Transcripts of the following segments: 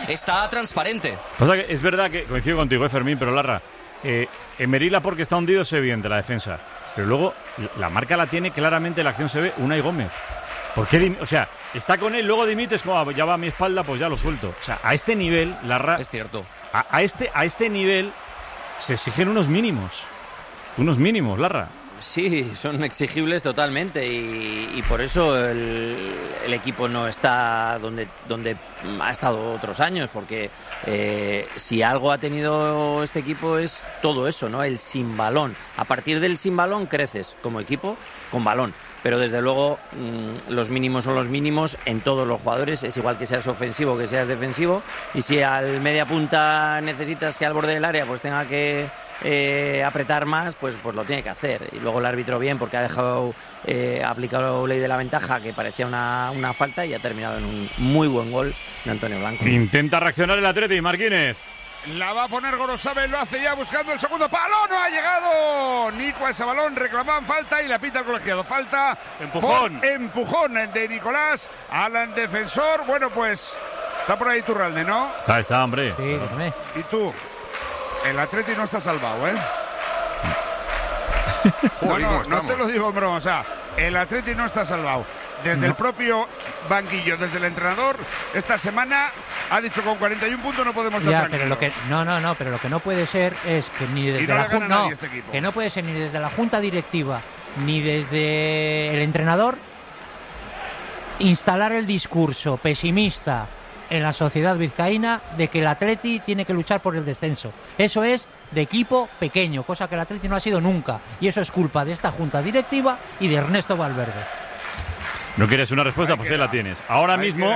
está transparente. O sea, que es verdad que coincido contigo, Fermín, pero Larra, Emery porque está hundido es evidente la defensa, pero luego la marca la tiene claramente, la acción se ve Unai Gómez. ¿Por qué? O sea, está con él, luego dimites, como ya va a mi espalda, pues ya lo suelto. O sea, a este nivel, Larra... Es cierto. A este nivel se exigen unos mínimos. Unos mínimos, Larra. Sí, son exigibles totalmente y por eso el equipo no está donde ha estado otros años, porque si algo ha tenido este equipo es todo eso, ¿no? El sin balón. A partir del sin balón creces como equipo con balón. Pero desde luego los mínimos son los mínimos en todos los jugadores, es igual que seas ofensivo que seas defensivo, y si al media punta necesitas que al borde del área pues tenga que apretar más, pues lo tiene que hacer. Y luego el árbitro bien, porque ha dejado aplicado ley de la ventaja, que parecía una falta, y ha terminado en un muy buen gol de Antonio Blanco. Intenta reaccionar el Atleti, Marquínez. La va a poner Gorosabel, lo hace ya buscando el segundo palo, no ha llegado Nico a ese balón, reclamaban falta y la pita el colegiado. Falta, empujón de Nicolás al defensor. Bueno, pues está por ahí Turralde, ¿no? Está, hombre. Sí, dígame. Y tú, el Atleti no está salvado, ¿eh? No te lo digo en broma, o sea, el Atleti no está salvado. Desde el propio banquillo, desde el entrenador, esta semana ha dicho con 41 puntos no podemos estar tranquilos. Pero lo que no puede ser es que ni desde la Junta, que no puede ser ni desde la Junta Directiva ni desde el entrenador instalar el discurso pesimista en la sociedad vizcaína de que el Atleti tiene que luchar por el descenso. Eso es de equipo pequeño, cosa que el Atleti no ha sido nunca, y eso es culpa de esta Junta Directiva y de Ernesto Valverde. ¿No quieres una respuesta? Pues ahí la tienes. Ahora mismo...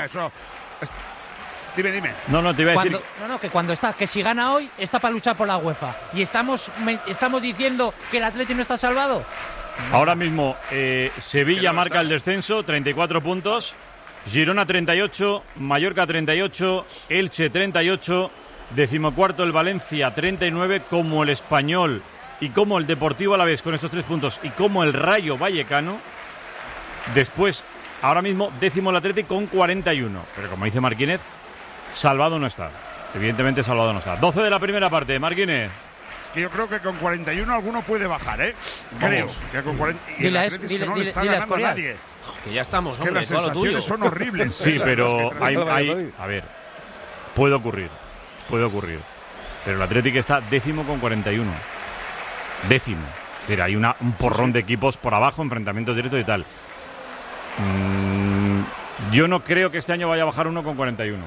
Dime. No, te iba a decir... Que si gana hoy, está para luchar por la UEFA. ¿Y estamos diciendo que el Atleti no está salvado? Ahora mismo Sevilla marca el descenso, 34 puntos. Girona 38, Mallorca 38, Elche 38, 14º el Valencia 39, como el Español y como el Deportivo Alavés con estos 3 puntos y como el Rayo Vallecano. Después, ahora mismo, 10º el Atlético con 41. Pero como dice Marquínez, salvado no está. Evidentemente salvado no está. 12 de la primera parte, Marquínez. Es que yo creo que con 41 alguno puede bajar, ¿eh? Creo que con 40... Y el Atlético que no le está ganando a nadie. Que ya estamos, hombre, las sensaciones son horribles. Sí, pero hay... A ver, puede ocurrir. Pero el Atlético está 10º con 41. 10º. Es decir, hay un porrón de equipos por abajo, enfrentamientos directos y tal. Yo no creo que este año vaya a bajar uno con 41.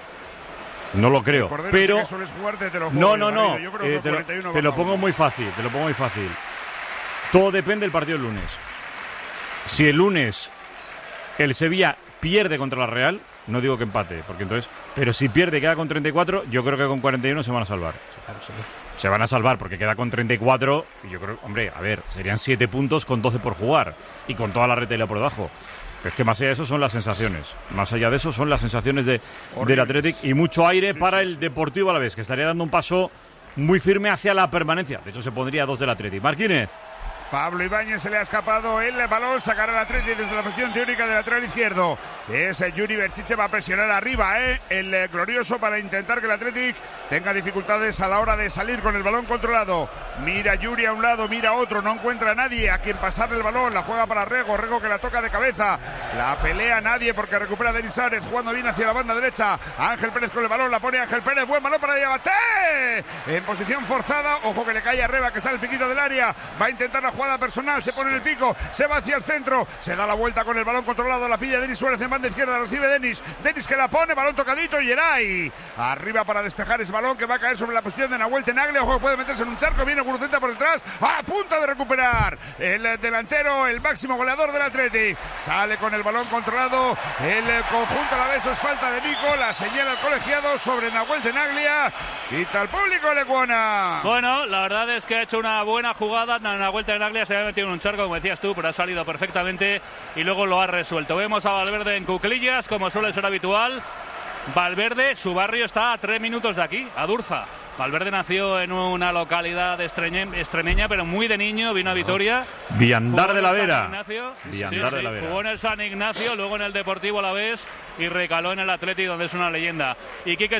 No lo creo. Pero no. Te lo pongo muy fácil. Todo depende del partido del lunes. Si el lunes el Sevilla pierde contra la Real, no digo que empate, porque entonces, pero si pierde y queda con 34, yo creo que con 41 se van a salvar. Se van a salvar porque queda con 34 y yo creo, hombre, a ver, serían 7 puntos con 12 por jugar y con toda la retela por debajo. Pero es que más allá de eso son las sensaciones. Más allá de eso son las sensaciones del Athletic y mucho aire para el Deportivo Alavés, que estaría dando un paso muy firme hacia la permanencia. De hecho, se pondría 2 del Athletic. Marquínez. Pablo Ibáñez se le ha escapado el balón, sacará el Athletic desde la posición teórica del lateral izquierdo. Es Yuri Berchiche, va a presionar arriba, el glorioso, para intentar que el Athletic tenga dificultades a la hora de salir con el balón controlado. Mira Yuri a un lado, mira a otro, no encuentra a nadie a quien pasarle el balón, la juega para Rego que la toca de cabeza, la pelea nadie porque recupera Denis Suárez, jugando bien hacia la banda derecha. Ángel Pérez con el balón, la pone Ángel Pérez, buen balón para Diabaté, en posición forzada, ojo que le cae a Reba, que está en el piquito del área, va a intentar la jugada personal, se pone en el pico, se va hacia el centro, se da la vuelta con el balón controlado, la pilla Denis Suárez en banda izquierda, recibe Denis que la pone, balón tocadito y Geray arriba para despejar ese balón que va a caer sobre la posición de Nahuel Tenaglia, ojo que puede meterse en un charco, viene Guruceta por detrás, a punto de recuperar el delantero, el máximo goleador del Athletic, sale con el balón controlado, el conjunto alavés, es falta de Nico, la señala el colegiado sobre Nahuel Tenaglia, quita al público Lecuona. Bueno, la verdad es que ha hecho una buena jugada, Nahuel Tenaglia se había metido en un charco, como decías tú, pero ha salido perfectamente y luego lo ha resuelto. Vemos a Valverde en cuclillas, como suele ser habitual. Valverde, su barrio está a 3 minutos de aquí, a Durza. Valverde nació en una localidad extremeña, pero muy de niño, vino a Vitoria. Viandar de la Vera. Jugó en el San Ignacio, luego en el Deportivo Alavés y recaló en el Athletic, donde es una leyenda. Y Quique